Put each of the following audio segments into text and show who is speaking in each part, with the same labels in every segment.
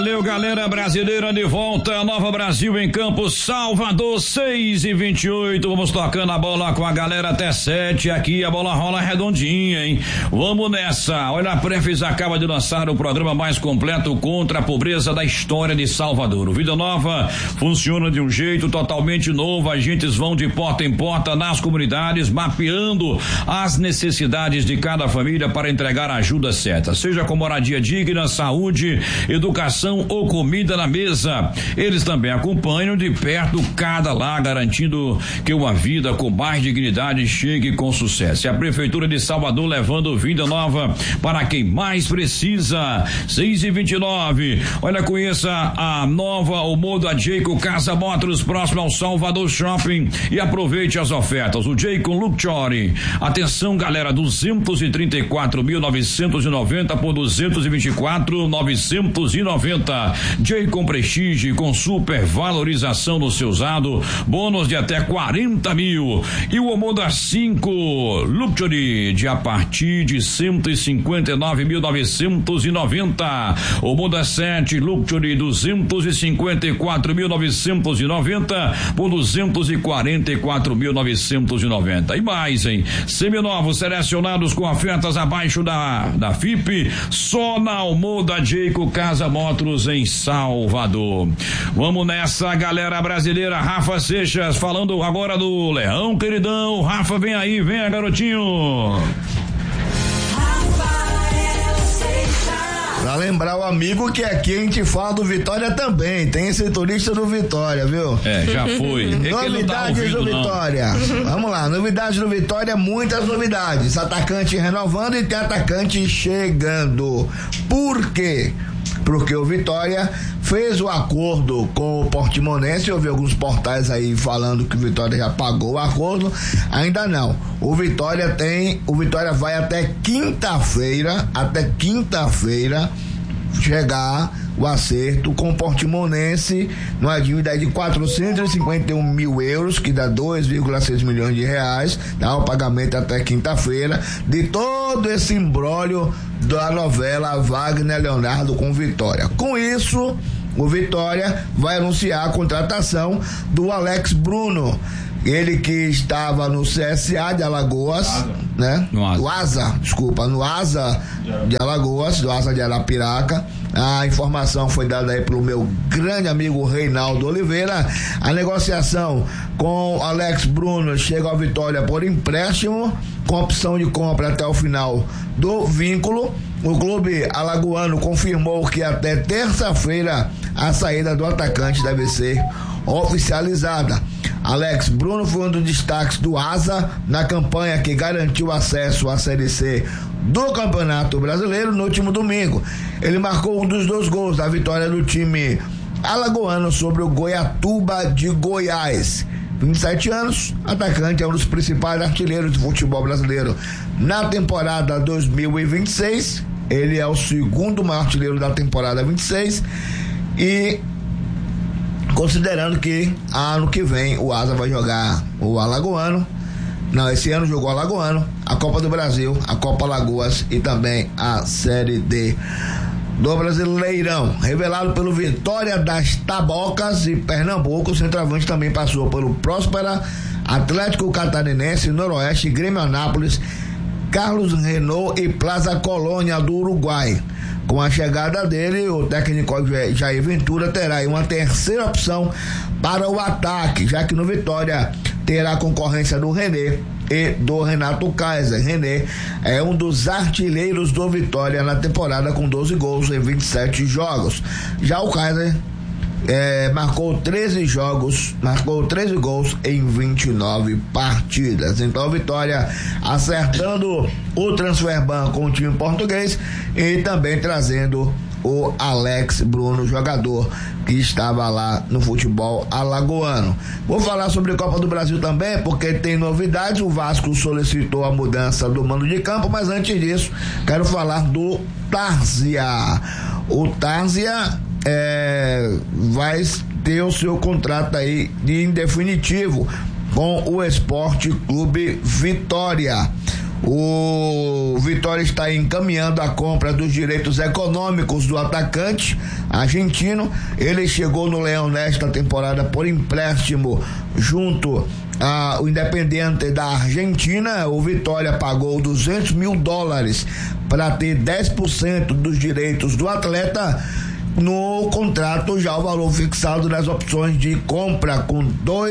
Speaker 1: Valeu, galera brasileira, de volta, Nova Brasil em Campos, Salvador, 6h28, vamos tocando a bola com a galera até 7, aqui a bola rola redondinha, hein? Vamos nessa. Olha, a Prefis acaba de lançar o programa mais completo contra a pobreza da história de Salvador. O Vida Nova funciona de um jeito totalmente novo, agentes vão de porta em porta nas comunidades, mapeando as necessidades de cada família para entregar a ajuda certa, seja com moradia digna, saúde, educação ou comida na mesa. Eles também acompanham de perto cada lar, garantindo que uma vida com mais dignidade chegue com sucesso. E a Prefeitura de Salvador levando Vida Nova para quem mais precisa. 6h29. Olha, conheça a nova Omoda Jayco Casa Motors, próximo ao Salvador Shopping, e aproveite as ofertas. O Jayco Luxury. Atenção, galera, 234.990 por 224.990. Jayco Prestige com super valorização no seu usado, bônus de até 40 mil. E o Omoda 5 Luxury de a partir de 159.990. Omoda 7 Luxury 254.990 por 244.990. E mais, hein? Seminovos selecionados com ofertas abaixo da FIP, só na Omoda Jayco Casa Motors em Salvador. Vamos nessa, galera brasileira. Rafa Seixas falando agora do Leão, queridão. Rafa, vem aí, venha, garotinho.
Speaker 2: Pra lembrar o amigo que aqui a gente fala do Vitória também, tem esse turista do Vitória, viu?
Speaker 1: É, já foi.
Speaker 2: Novidades do Vitória. Vamos lá, novidades do Vitória, muitas novidades. Atacante renovando e tem atacante chegando. Por quê? Porque o Vitória fez o acordo com o Portimonense. Eu vi alguns portais aí falando que o Vitória já pagou o acordo. Ainda não. O Vitória vai até quinta-feira chegar o acerto com o Portimonense numa dívida de 451 mil euros, que dá 2,6 milhões de reais, dá o pagamento até quinta-feira de todo esse imbróglio da novela Wagner Leonardo com Vitória. Com isso, o Vitória vai anunciar a contratação do Alex Bruno, ele que estava no CSA de Alagoas, né? No ASA de Alagoas, do ASA de Arapiraca. A informação foi dada aí pelo meu grande amigo Reinaldo Oliveira. A negociação com Alex Bruno chega ao Vitória por empréstimo, com opção de compra até o final do vínculo. O clube alagoano confirmou que até terça-feira a saída do atacante deve ser oficializada. Alex Bruno foi um dos destaques do ASA na campanha que garantiu acesso à Série C do Campeonato Brasileiro no último domingo. Ele marcou um dos 2 gols da vitória do time alagoano sobre o Goiatuba de Goiás. 27 anos, atacante, é um dos principais artilheiros do futebol brasileiro na temporada 2026. Ele é o segundo maior artilheiro da temporada 26 e considerando que ano que vem o ASA vai jogar o Alagoano. Não, esse ano jogou o Alagoano, a Copa do Brasil, a Copa Alagoas e também a Série D do Brasileirão. Revelado pelo Vitória das Tabocas e Pernambuco, o centroavante também passou pelo Próspera, Atlético Catarinense, Noroeste, Grêmio Anápolis, Carlos Renault e Plaza Colônia do Uruguai. Com a chegada dele, o técnico Jair Ventura terá aí uma terceira opção para o ataque, já que no Vitória terá a concorrência do René e do Renato Kaiser. René é um dos artilheiros do Vitória na temporada com 12 gols em 27 jogos. Já o Kaiser marcou 13 gols em 29 partidas. Então a Vitória acertando o transfer ban com o time português e também trazendo o Alex Bruno, jogador que estava lá no futebol alagoano. Vou falar sobre a Copa do Brasil também, porque tem novidades. O Vasco solicitou a mudança do mando de campo, mas antes disso quero falar do Tárzia. O Tárzia vai ter o seu contrato aí de indefinitivo com o Esporte Clube Vitória. O Vitória está encaminhando a compra dos direitos econômicos do atacante argentino. Ele chegou no Leão nesta temporada por empréstimo junto ao Independiente da Argentina. O Vitória pagou $200 mil para ter 10% dos direitos do atleta. No contrato, já o valor fixado nas opções de compra com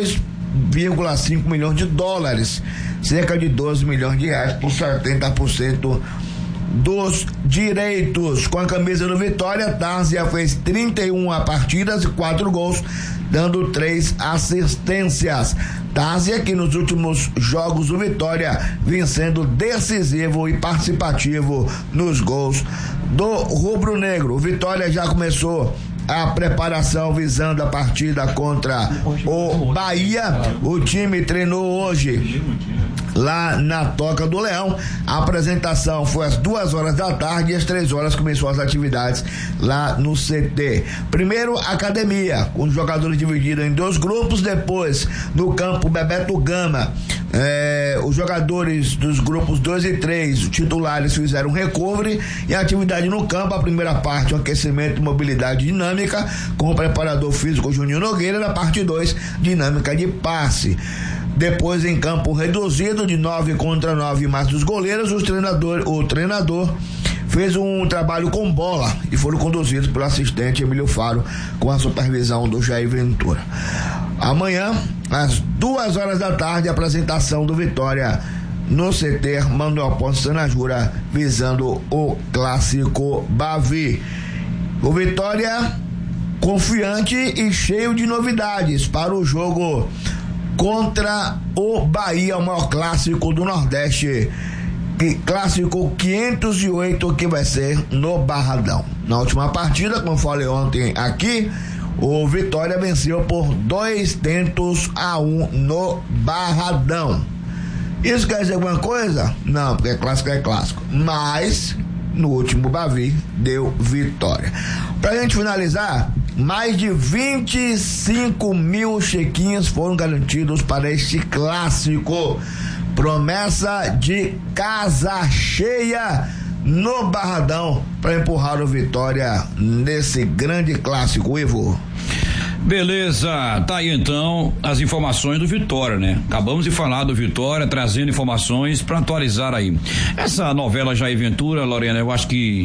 Speaker 2: $2,5 milhões, cerca de R$12 milhões por 70% dos direitos. Com a camisa do Vitória, Tárzia fez 31 partidas e 4 gols, dando 3 assistências. Tárzia, que nos últimos jogos do Vitória vem sendo decisivo e participativo nos gols do rubro-negro. O Vitória já começou a preparação visando a partida contra o Bahia. O time treinou hoje lá na Toca do Leão. A apresentação foi às 14h e às 15h começou as atividades lá no CT. Primeiro, academia, com os jogadores divididos em 2 grupos. Depois, no campo Bebeto Gama, os jogadores dos grupos 2 e 3, os titulares, fizeram recovery e atividade no campo. A primeira parte, um aquecimento e mobilidade dinâmica com o preparador físico Juninho Nogueira. Na parte 2, dinâmica de passe. Depois, em campo reduzido de 9 contra 9 mais dos goleiros, o treinador fez um trabalho com bola e foram conduzidos pelo assistente Emílio Faro com a supervisão do Jair Ventura. Amanhã, às 14h, a apresentação do Vitória no CT Manuel Ponce Sanajura, visando o clássico Bavi. O Vitória confiante e cheio de novidades para o jogo contra o Bahia, o maior clássico do Nordeste, clássico 508, que vai ser no Barradão. Na última partida, como falei ontem aqui, o Vitória venceu por 2-1 no Barradão. Isso quer dizer alguma coisa? Não, porque clássico é clássico. Mas no último Bavi deu vitória. Pra gente finalizar, mais de 25 mil chequinhos foram garantidos para este clássico. Promessa de casa cheia no Barradão para empurrar o Vitória nesse grande clássico, Ivo.
Speaker 1: Beleza, tá aí então as informações do Vitória, né? Acabamos de falar do Vitória, trazendo informações para atualizar aí. Essa novela Jair Ventura, Lorena, eu acho que